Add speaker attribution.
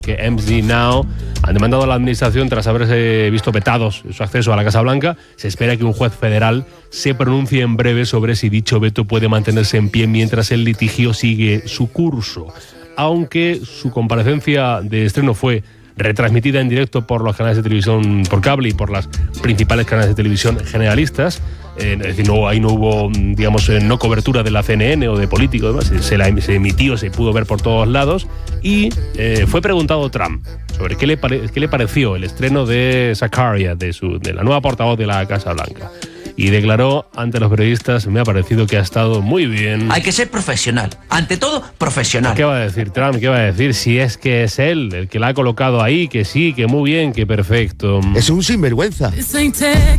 Speaker 1: que MZ Now han demandado a la administración tras haberse visto vetados su acceso a la Casa Blanca. Se espera que un juez federal se pronuncie en breve sobre si dicho veto puede mantenerse en pie mientras el litigio sigue su curso. Aunque su comparecencia de estreno fue retransmitida en directo por los canales de televisión por cable y por las principales canales de televisión generalistas, es decir, ahí no hubo, digamos, no cobertura de la CNN o de políticos, demás, se emitió, se pudo ver por todos lados, y fue preguntado Trump sobre qué le pareció el estreno de Zakaria, de la nueva portavoz de la Casa Blanca. Y declaró ante los periodistas: me ha parecido que ha estado muy bien.
Speaker 2: Hay que ser profesional. Ante todo, profesional.
Speaker 1: ¿Qué va a decir Trump? ¿Qué va a decir si es que es él el que la ha colocado ahí? Que sí, que muy bien, que perfecto.
Speaker 3: Es un sinvergüenza.